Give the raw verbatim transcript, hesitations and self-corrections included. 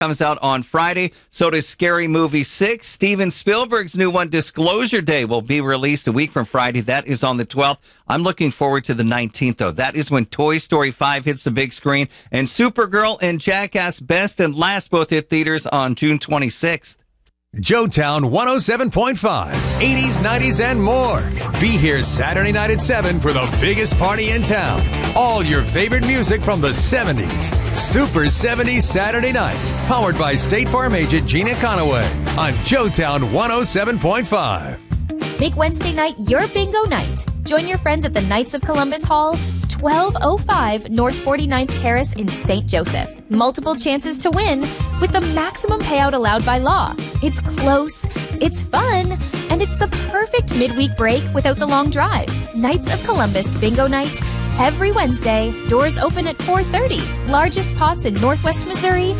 comes out on Friday. So does Scary Movie six. Steven Spielberg's new one, Disclosure Day, will be released a week from Friday. That is on the twelfth. I'm looking forward to the nineteenth, though. That is when Toy Story five hits the big screen. And Supergirl and Jackass Best and Last both hit theaters on June twenty-sixth. Joetown one oh seven point five, eighties, nineties, and more. Be here Saturday night at seven for the biggest party in town. All your favorite music from the seventies. Super seventies Saturday nights. Powered by State Farm agent Gina Conaway on Joetown one oh seven point five. Make Wednesday night your bingo night. Join your friends at the Knights of Columbus Hall, twelve oh five North forty-ninth Terrace in Saint Joseph. Multiple chances to win with the maximum payout allowed by law. It's close, it's fun, and it's the perfect midweek break without the long drive. Knights of Columbus Bingo Night every Wednesday. Doors open at four thirty. Largest pots in Northwest Missouri.